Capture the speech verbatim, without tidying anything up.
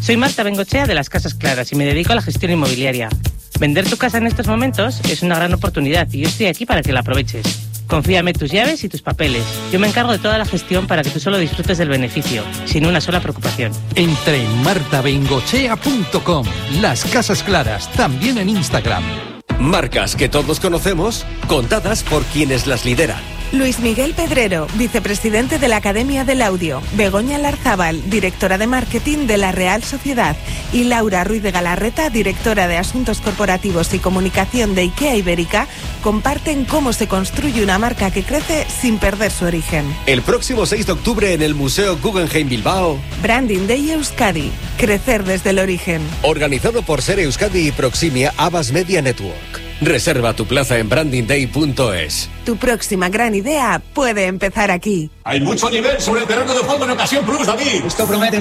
Soy Marta Bengochea de Las Casas Claras y me dedico a la gestión inmobiliaria. Vender tu casa en estos momentos es una gran oportunidad y yo estoy aquí para que la aproveches. Confíame tus llaves y tus papeles. Yo me encargo de toda la gestión para que tú solo disfrutes del beneficio, sin una sola preocupación. Entra en marta bengochea punto com. Las Casas Claras, también en Instagram. Marcas que todos conocemos, contadas por quienes las lideran. Luis Miguel Pedrero, vicepresidente de la Academia del Audio, Begoña Larzábal, directora de marketing de la Real Sociedad, y Laura Ruiz de Galarreta, directora de Asuntos Corporativos y Comunicación de IKEA Ibérica, comparten cómo se construye una marca que crece sin perder su origen. El próximo seis de octubre en el Museo Guggenheim Bilbao. Branding Day Euskadi, crecer desde el origen. Organizado por Ser Euskadi y Proximia Abbas Media Network. Reserva tu plaza en branding day punto es. Tu próxima gran idea puede empezar aquí. Hay mucho nivel sobre el terreno de juego en Ocasión Plus, David. Esto promete